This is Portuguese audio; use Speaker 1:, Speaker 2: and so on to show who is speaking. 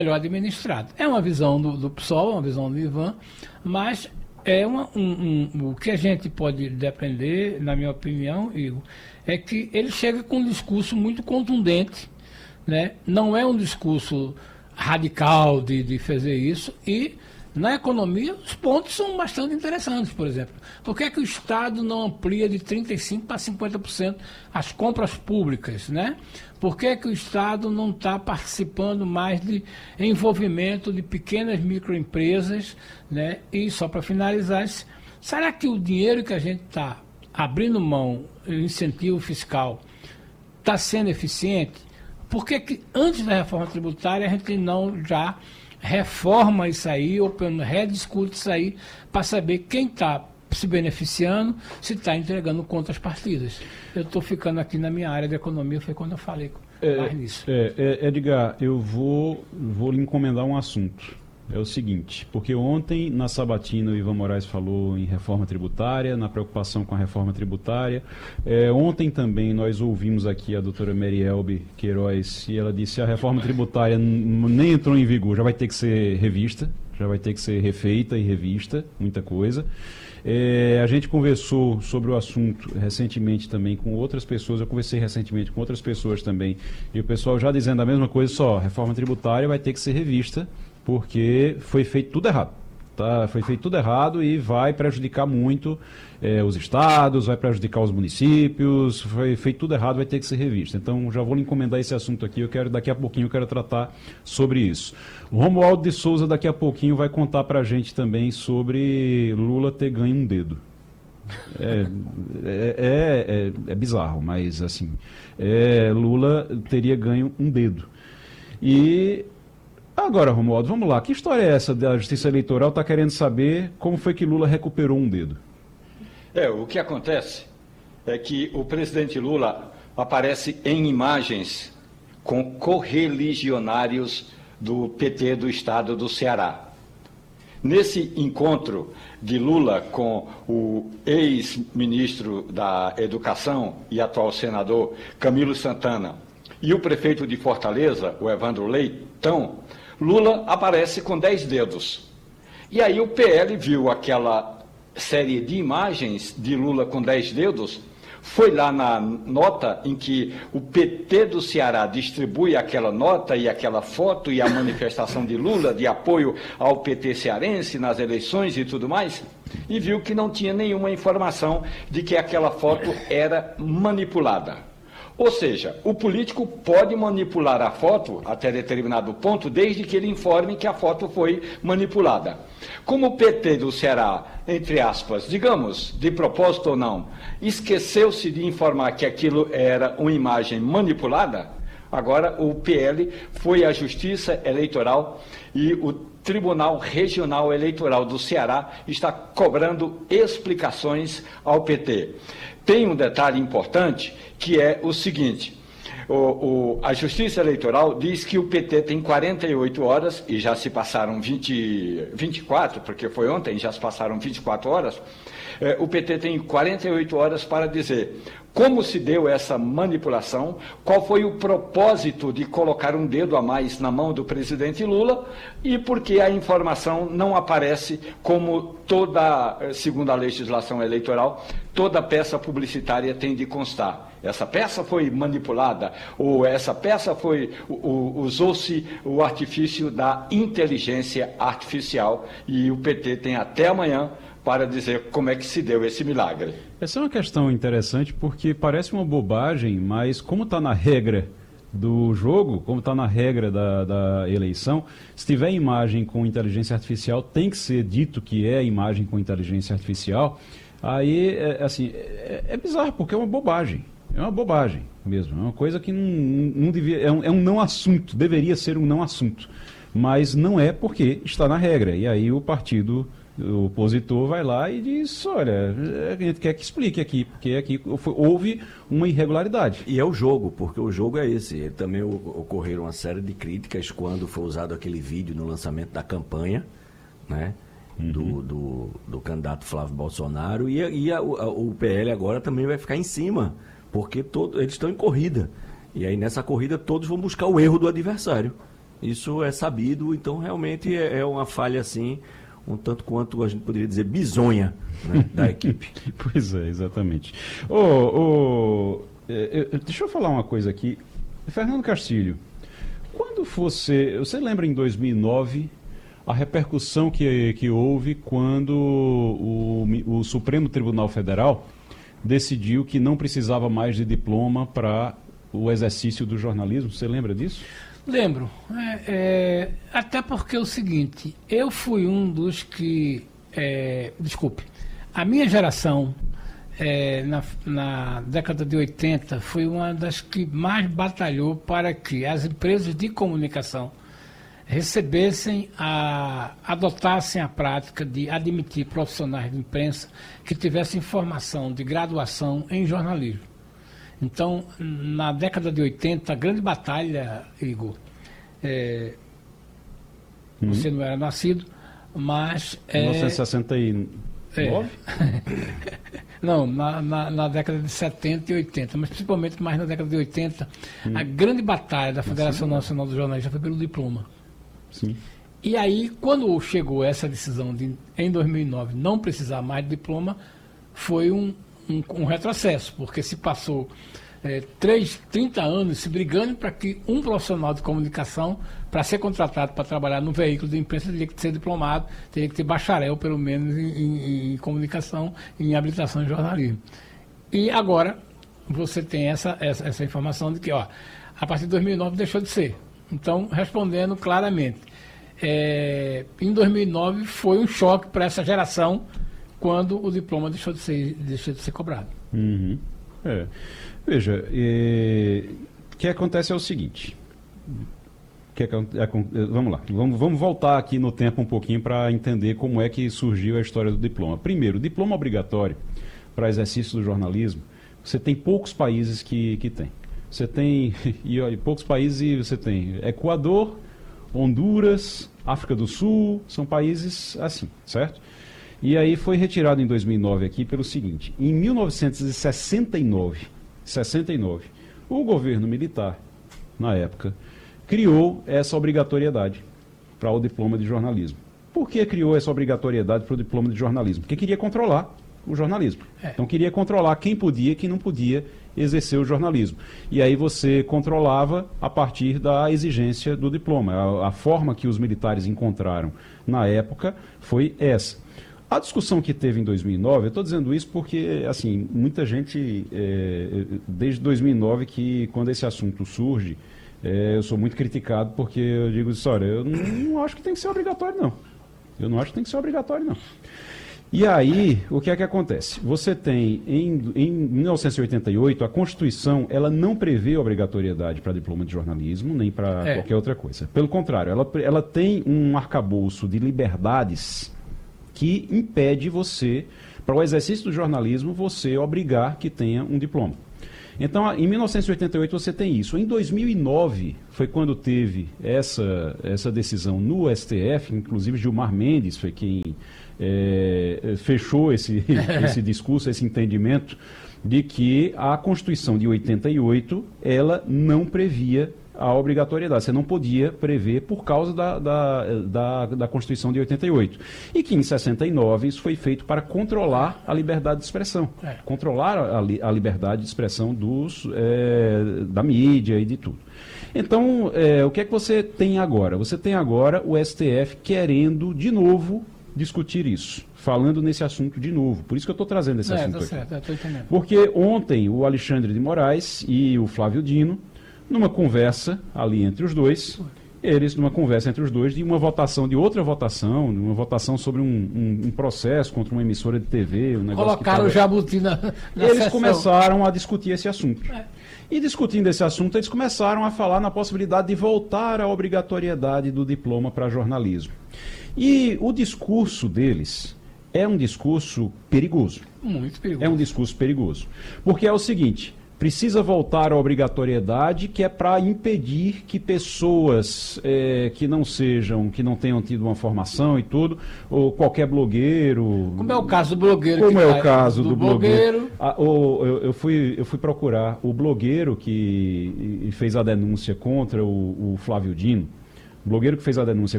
Speaker 1: melhor administrado. É uma visão do PSOL, uma visão do Ivan, mas é o que a gente pode depender, na minha opinião, Igor, é que ele chega com um discurso muito contundente, né? Não é um discurso radical de fazer isso, e na economia os pontos são bastante interessantes. Por exemplo, por que é que o Estado não amplia de 35% para 50% as compras públicas, né? Por que é que o Estado não está participando mais de envolvimento de pequenas microempresas, né? E só para finalizar, será que o dinheiro que a gente está abrindo mão, o incentivo fiscal, está sendo eficiente? Por que que antes da reforma tributária a gente não já reforma isso aí, ou pelo menos rediscute isso aí, para saber quem está se beneficiando, se está entregando contas partidas? Eu estou ficando aqui na minha área de economia, foi quando eu falei mais nisso.
Speaker 2: Edgar, eu vou lhe encomendar um assunto. É o seguinte, porque ontem na sabatina o Ivan Moraes falou em reforma tributária, na preocupação com a reforma tributária. Ontem também nós ouvimos aqui a doutora Merielbe Queiroz, e ela disse que a reforma tributária nem entrou em vigor, já vai ter que ser revista, já vai ter que ser refeita e revista, muita coisa. A gente conversou sobre o assunto recentemente também com outras pessoas, eu conversei recentemente com outras pessoas também, e o pessoal já dizendo a mesma coisa, só, a reforma tributária vai ter que ser revista, porque foi feito tudo errado. Tá? Foi feito tudo errado e vai prejudicar muito os estados, vai prejudicar os municípios, foi feito tudo errado, vai ter que ser revista. Então já vou lhe encomendar esse assunto aqui, daqui a pouquinho eu quero tratar sobre isso. O Romualdo de Souza daqui a pouquinho vai contar pra gente também sobre Lula ter ganho um dedo. É bizarro, mas assim, Lula teria ganho um dedo. E agora, Romualdo, vamos lá. Que história é essa da Justiça Eleitoral? Está querendo saber como foi que Lula recuperou um dedo.
Speaker 3: O que acontece é que o presidente Lula aparece em imagens com correligionários do PT do estado do Ceará. Nesse encontro de Lula com o ex-ministro da Educação e atual senador Camilo Santana e o prefeito de Fortaleza, o Evandro Leitão, Lula aparece com 10 dedos. E aí o PL viu aquela série de imagens de Lula com 10 dedos, foi lá na nota em que o PT do Ceará distribui aquela nota e aquela foto e a manifestação de Lula de apoio ao PT cearense nas eleições e tudo mais, e viu que não tinha nenhuma informação de que aquela foto era manipulada. Ou seja, o político pode manipular a foto até determinado ponto, desde que ele informe que a foto foi manipulada. Como o PT do Ceará, entre aspas, digamos, de propósito ou não, esqueceu-se de informar que aquilo era uma imagem manipulada, agora o PL foi à Justiça Eleitoral e o Tribunal Regional Eleitoral do Ceará está cobrando explicações ao PT. Tem um detalhe importante, que é o seguinte: a Justiça Eleitoral diz que o PT tem 48 horas, e já se passaram 24, porque foi ontem, já se passaram 24 horas, o PT tem 48 horas para dizer como se deu essa manipulação, qual foi o propósito de colocar um dedo a mais na mão do presidente Lula e por que a informação não aparece como segundo a legislação eleitoral, toda peça publicitária tem de constar. Essa peça foi manipulada, ou essa peça usou-se o artifício da inteligência artificial, e o PT tem até amanhã para dizer como é que se deu esse milagre.
Speaker 2: Essa é uma questão interessante porque parece uma bobagem, mas como está na regra do jogo, como está na regra da eleição, se tiver imagem com inteligência artificial, tem que ser dito que é imagem com inteligência artificial. Aí, é bizarro, porque é uma bobagem. É uma bobagem mesmo. É uma coisa que não devia. É um não assunto, deveria ser um não assunto. Mas não é porque está na regra. E aí o partido, o opositor, vai lá e diz: olha, a gente quer que explique aqui, porque aqui houve uma irregularidade.
Speaker 4: E é o jogo, porque o jogo é esse. Também ocorreram uma série de críticas quando foi usado aquele vídeo no lançamento da campanha, né? Do candidato Flávio Bolsonaro, o PL agora também vai ficar em cima, porque eles estão em corrida, e aí nessa corrida todos vão buscar o erro do adversário, Isso é sabido, então realmente é uma falha assim, um tanto quanto a gente poderia dizer bizonha, né, da equipe.
Speaker 2: Pois é, exatamente. Deixa eu falar uma coisa aqui. Fernando Castilho, quando você lembra em 2009 a repercussão que houve quando o Supremo Tribunal Federal decidiu que não precisava mais de diploma para o exercício do jornalismo? Você lembra disso?
Speaker 1: Lembro. Até porque é o seguinte, eu fui um dos que... desculpe, a minha geração, na década de 80, foi uma das que mais batalhou para que as empresas de comunicação adotassem a prática de admitir profissionais de imprensa que tivessem formação de graduação em jornalismo. Então, na década de 80, a grande batalha, Igor, você não era nascido, mas...
Speaker 2: 1969?
Speaker 1: Não, na década de 70 e 80, mas principalmente mais na década de 80, a grande batalha da Federação Nacional dos Jornalistas foi pelo diploma.
Speaker 2: Sim.
Speaker 1: E aí, quando chegou essa decisão de, em 2009, não precisar mais de diploma, foi um retrocesso, porque se passou 30 anos se brigando para que um profissional de comunicação, para ser contratado para trabalhar no veículo de imprensa, teria que ser diplomado, teria que ter bacharel, pelo menos, em comunicação, em habilitação em jornalismo. E agora, você tem essa informação de que, a partir de 2009 deixou de ser. Então, respondendo claramente, em 2009 foi um choque para essa geração quando o diploma deixou de ser cobrado.
Speaker 2: Uhum. Veja, o que acontece é o seguinte. Vamos lá, vamos voltar aqui no tempo um pouquinho para entender como é que surgiu a história do diploma. Primeiro, o diploma obrigatório para exercício do jornalismo, você tem poucos países que tem. Você tem, poucos países você tem Equador, Honduras, África do Sul, são países assim, certo? E aí foi retirado em 2009 aqui pelo seguinte, em 1969, o governo militar, na época, criou essa obrigatoriedade para o diploma de jornalismo. Por que criou essa obrigatoriedade para o diploma de jornalismo? Porque queria controlar o jornalismo. Então queria controlar quem podia e quem não podia exercer o jornalismo. E aí você controlava a partir da exigência do diploma. A forma que os militares encontraram na época foi essa. A discussão que teve em 2009, eu estou dizendo isso porque, assim, muita gente, desde 2009, que quando esse assunto surge, eu sou muito criticado porque eu digo, olha, eu não acho que tem que ser obrigatório, não. Eu não acho que tem que ser obrigatório, não. E aí, o que é que acontece? Você tem, em 1988, a Constituição, ela não prevê obrigatoriedade para diploma de jornalismo, nem para qualquer outra coisa. Pelo contrário, ela tem um arcabouço de liberdades que impede você, para o exercício do jornalismo, você obrigar que tenha um diploma. Então, em 1988 você tem isso. Em 2009 foi quando teve essa decisão no STF, inclusive Gilmar Mendes foi quem fechou esse discurso, esse entendimento de que a Constituição de 88 ela não previa a obrigatoriedade. Você não podia prever por causa da Constituição de 88. E que em 69 isso foi feito para controlar a liberdade de expressão. Controlar a liberdade de expressão da mídia e de tudo. Então, o que é que você tem agora? Você tem agora o STF querendo, de novo, discutir isso. Falando nesse assunto de novo. Por isso que eu estou trazendo esse assunto aqui.
Speaker 1: Certo, eu tô entendendo.
Speaker 2: Porque ontem o Alexandre de Moraes e o Flávio Dino, numa conversa ali entre os dois, de uma votação sobre um processo contra uma emissora de TV, um negócio.
Speaker 1: Colocaram o jabuti na
Speaker 2: eles
Speaker 1: sessão.
Speaker 2: começaram a discutir esse assunto. E discutindo esse assunto, eles começaram a falar na possibilidade de voltar à obrigatoriedade do diploma para jornalismo. E o discurso deles é um discurso perigoso.
Speaker 1: Muito perigoso.
Speaker 2: É um discurso perigoso. Porque é o seguinte, precisa voltar à obrigatoriedade, que é para impedir que pessoas que não tenham tido uma formação e tudo, ou qualquer blogueiro...
Speaker 1: Como é o caso do blogueiro.
Speaker 2: Como é o caso do
Speaker 1: blogueiro.
Speaker 2: Eu fui procurar o blogueiro que fez a denúncia contra o Flávio Dino, O blogueiro que fez a denúncia